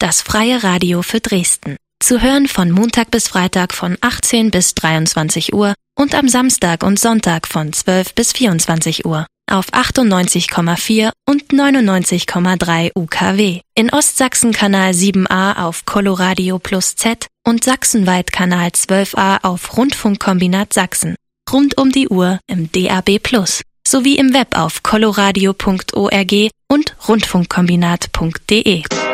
das freie Radio für Dresden. Zu hören von Montag bis Freitag von 18 bis 23 Uhr und am Samstag und Sonntag von 12 bis 24 Uhr. Auf 98,4 und 99,3 UKW. In Ostsachsen Kanal 7a auf Coloradio Plus Z und sachsenweit Kanal 12a auf Rundfunkkombinat Sachsen. Rund um die Uhr im DAB Plus. Sowie im Web auf coloradio.org und rundfunkkombinat.de.